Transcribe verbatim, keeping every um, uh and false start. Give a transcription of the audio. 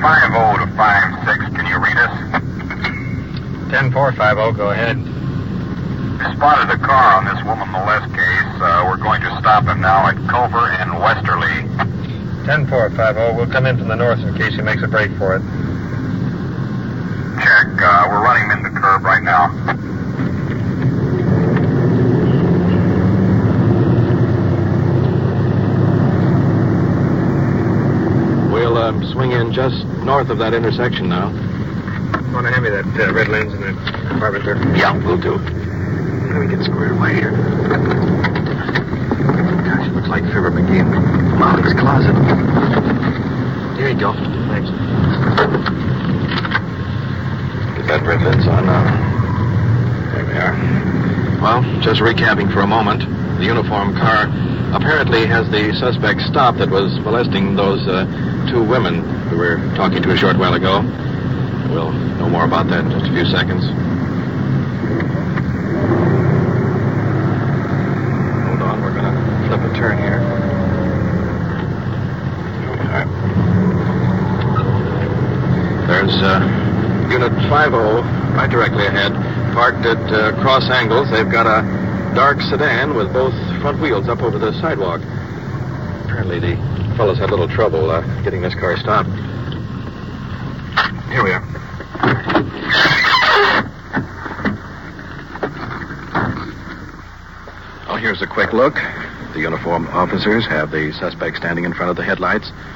five oh to five six, can you read us? ten four five oh, go ahead. We spotted a car on this woman molest case. Uh, we're going to stop him now at Culver and Westerly. ten four five oh, we'll come in from the north in case he makes a break for it. Check. Uh, we're running him in the curb right now. We'll uh, swing in just north of that intersection now. Want to hand me that uh, red lens in the compartment there? Yeah, we'll do. How do we get squared away here? Gosh, it looks like Fibber McGee in Molly's closet. Here you go. Thanks. Get that red lens on now. There we are. Well, just recapping for a moment. The uniformed car apparently has the suspect stopped that was molesting those uh, two women we were talking to a short while ago. We'll know more about that in just a few seconds. Hold on, we're going to flip a turn here. Here we are. There's uh, Unit five oh right directly ahead, parked at uh, cross angles. They've got a dark sedan with both front wheels up over the sidewalk. Apparently the fellows had a little trouble uh, getting this car stopped. Here we are. Well, here's a quick look. The uniformed officers have the suspect standing in front of the headlights.